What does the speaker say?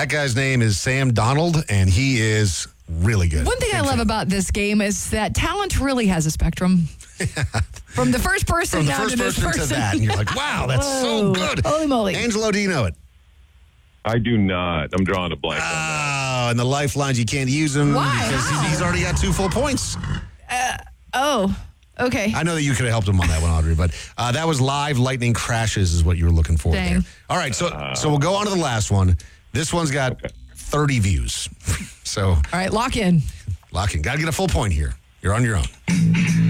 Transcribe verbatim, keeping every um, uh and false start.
That guy's name is Sam Donald, and he is really good. One thing I love about this game is that talent really has a spectrum. From the first person From the down first to this person, person. to that, and you're like, wow, that's Whoa. so good. Holy moly. Angelo, do you know it? I do not. I'm drawing a blank on that. Oh, and the lifelines, you can't use them. Why? Because How? he's, he's already got two full points. Oh, okay. I know that you could have helped him on that one, Audrey, but uh, that was live lightning crashes is what you were looking for Dang. there. All right, so so we'll go on to the last one. This one's got Okay. thirty views. So All right, lock in. lock in. Got to get a full point here. You're on your own.